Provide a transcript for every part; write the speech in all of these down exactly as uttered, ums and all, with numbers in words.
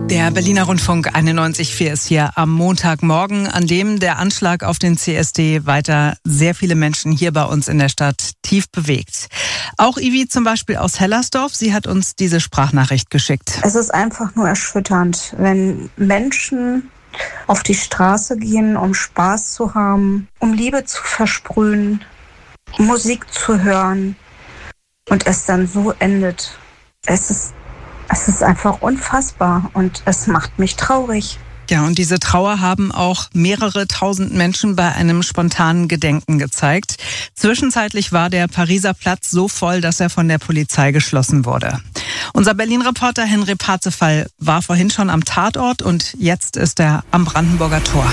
Der Berliner Rundfunk einundneunzig Komma vier ist hier am Montagmorgen, an dem der Anschlag auf den C S D weiter sehr viele Menschen hier bei uns in der Stadt tief bewegt. Auch Ivi zum Beispiel aus Hellersdorf, sie hat uns diese Sprachnachricht geschickt. Es ist einfach nur erschütternd, wenn Menschen auf die Straße gehen, um Spaß zu haben, um Liebe zu versprühen, um Musik zu hören und es dann so endet. Es ist Es ist einfach unfassbar und es macht mich traurig. Ja, und diese Trauer haben auch mehrere tausend Menschen bei einem spontanen Gedenken gezeigt. Zwischenzeitlich war der Pariser Platz so voll, dass er von der Polizei geschlossen wurde. Unser Berlin-Reporter Henry Parzefall war vorhin schon am Tatort und jetzt ist er am Brandenburger Tor.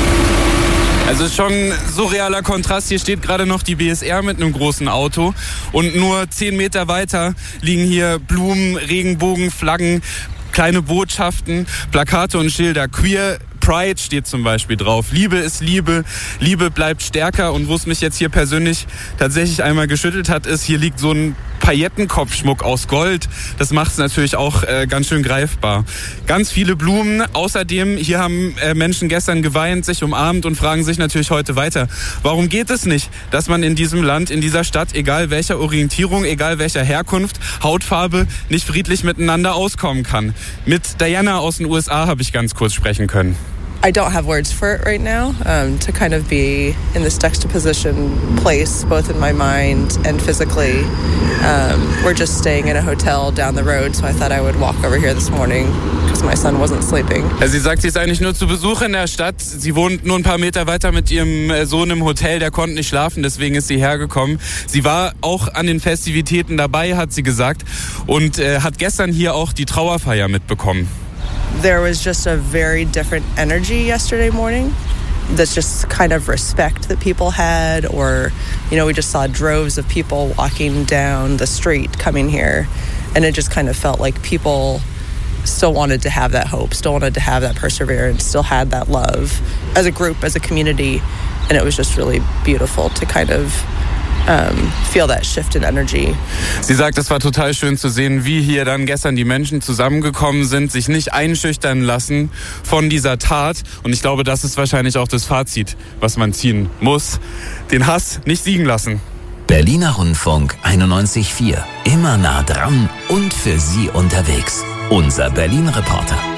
Also es ist schon ein surrealer Kontrast. Hier steht gerade noch die B S R mit einem großen Auto und nur zehn Meter weiter liegen hier Blumen, Regenbogen, Flaggen, kleine Botschaften, Plakate und Schilder. Queer Pride steht zum Beispiel drauf. Liebe ist Liebe, Liebe bleibt stärker. Und wo es mich jetzt hier persönlich tatsächlich einmal geschüttelt hat, ist, hier liegt so ein Paillettenkopfschmuck aus Gold. Das macht es natürlich auch äh, ganz schön greifbar. Ganz viele Blumen. Außerdem, hier haben äh, Menschen gestern geweint, sich umarmt und fragen sich natürlich heute weiter, warum geht es nicht, dass man in diesem Land, in dieser Stadt, egal welcher Orientierung, egal welcher Herkunft, Hautfarbe, nicht friedlich miteinander auskommen kann. Mit Diana aus den U S A habe ich ganz kurz sprechen können. I don't have words for it right now, um, to kind of be in this juxtaposition place, both in my mind and physically. Um, we're just staying in a hotel down the road, so I thought I would walk over here this morning because my son wasn't sleeping. Sie sagt, sie ist eigentlich nur zu Besuch in der Stadt. Sie wohnt nur ein paar Meter weiter mit ihrem Sohn im Hotel, der konnte nicht schlafen, deswegen ist sie hergekommen. Sie war auch an den Festivitäten dabei, hat sie gesagt, und äh, hat gestern hier auch die Trauerfeier mitbekommen. There was just a very different energy yesterday morning. That's just kind of respect that people had, or, you know, we just saw droves of people walking down the street coming here, and it just kind of felt like people still wanted to have that hope, still wanted to have that perseverance, still had that love as a group, as a community, and it was just really beautiful to kind of Um, feel that shift in energy. Sie sagt, es war total schön zu sehen, wie hier dann gestern die Menschen zusammengekommen sind, sich nicht einschüchtern lassen von dieser Tat. Und ich glaube, das ist wahrscheinlich auch das Fazit, was man ziehen muss. Den Hass nicht siegen lassen. Berliner Rundfunk einundneunzig Komma vier. Immer nah dran und für Sie unterwegs. Unser Berlin-Reporter.